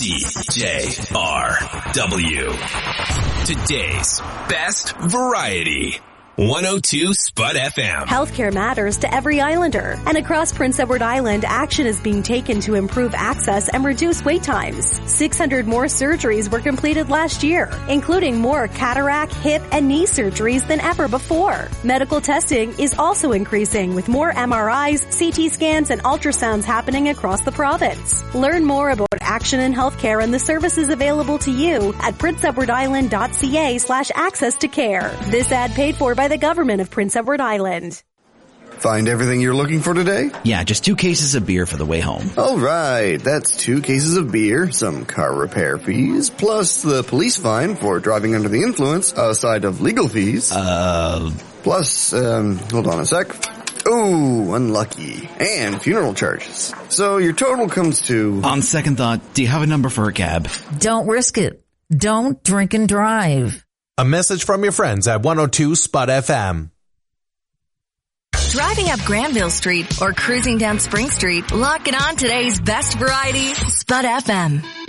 CJRW. Today's best variety. 102 Spud FM. Healthcare matters to every Islander. And across Prince Edward Island, action is being taken to improve access and reduce wait times. 600 more surgeries were completed last year, including more cataract, hip, and knee surgeries than ever before. Medical testing is also increasing with more MRIs, CT scans, and ultrasounds happening across the province. Learn more about action in healthcare and the services available to you at princeedwardisland.ca/access to care. This ad paid for by the government of Prince Edward Island. Find everything you're looking for today? Yeah, just 2 cases of beer for the way home. All right, that's 2 cases of beer, some car repair fees, plus the police fine for driving under the influence, aside of legal fees. Plus, hold on a sec. Oh, unlucky. And funeral charges. So your total comes to... On second thought, do you have a number for a cab? Don't risk it. Don't drink and drive. A message from your friends at 102 Spud FM. Driving up Granville Street or cruising down Spring Street, lock it on today's best variety, Spud FM.